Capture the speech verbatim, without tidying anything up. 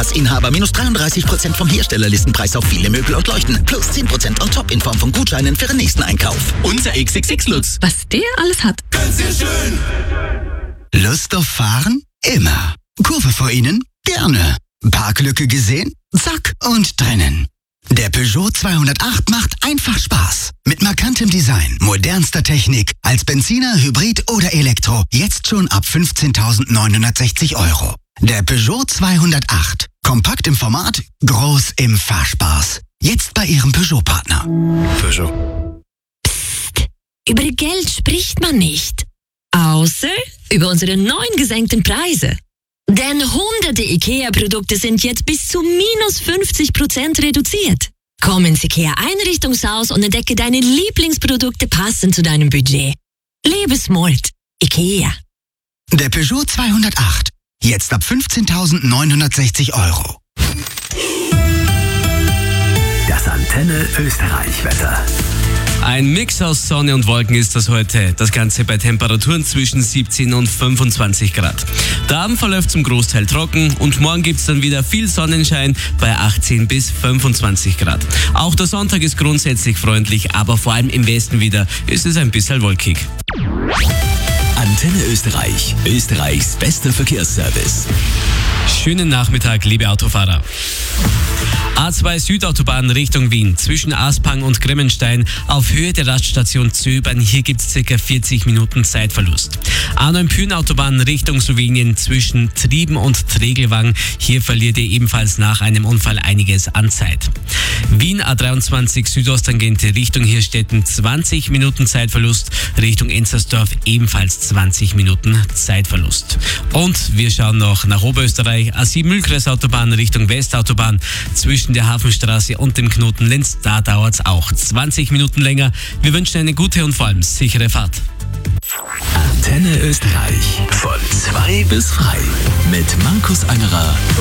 Passinhaber minus dreiunddreißig Prozent vom Herstellerlistenpreis auf viele Möbel und Leuchten. Plus zehn Prozent on top in Form von Gutscheinen für den nächsten Einkauf. Unser X X X-Lutz. Was der alles hat. Ganz sehr schön. Lust auf Fahren? Immer. Kurve vor Ihnen? Gerne. Parklücke gesehen? Zack und drinnen. Der Peugeot zweihundertacht macht einfach Spaß. Mit markantem Design, modernster Technik, als Benziner, Hybrid oder Elektro. Jetzt schon ab fünfzehntausendneunhundertsechzig Euro. Der Peugeot zweihundertacht. Kompakt im Format, groß im Fahrspaß. Jetzt bei Ihrem Peugeot-Partner. Peugeot. Psst. Über Geld spricht man nicht. Außer über unsere neuen gesenkten Preise. Denn hunderte IKEA-Produkte sind jetzt bis zu minus fünfzig Prozent reduziert. Komm ins IKEA-Einrichtungshaus und entdecke deine Lieblingsprodukte passend zu deinem Budget. Lebe smart. IKEA. Der Peugeot zweihundertacht. Jetzt ab fünfzehntausendneunhundertsechzig Euro. Das Antenne Österreich-Wetter. Ein Mix aus Sonne und Wolken ist das heute. Das Ganze bei Temperaturen zwischen siebzehn und fünfundzwanzig Grad. Der Abend verläuft zum Großteil trocken und morgen gibt es dann wieder viel Sonnenschein bei achtzehn bis fünfundzwanzig Grad. Auch der Sonntag ist grundsätzlich freundlich, aber vor allem im Westen wieder ist es ein bisschen wolkig. Antenne Österreich, Österreichs bester Verkehrsservice. Schönen Nachmittag, liebe Autofahrer. A zwei Südautobahn Richtung Wien, zwischen Aspang und Grimmenstein auf Höhe der Raststation Zöbern. Hier gibt es ca. vierzig Minuten Zeitverlust. A neun Pühnautobahn Richtung Slowenien, zwischen Trieben und Tregelwang. Hier verliert ihr ebenfalls nach einem Unfall einiges an Zeit. Wien A dreiundzwanzig Südosttangente Richtung Hirstetten, zwanzig Minuten Zeitverlust. Richtung Enzersdorf ebenfalls zwanzig Minuten Zeitverlust. Und wir schauen noch nach Oberösterreich. A sieben Mühlkreisautobahn Richtung Westautobahn, zwischen der Hafenstraße und dem Knoten Linz, da dauert es auch zwanzig Minuten länger. Wir wünschen eine gute und vor allem sichere Fahrt. Antenne Österreich. Von zwei bis frei. Mit Markus Angerer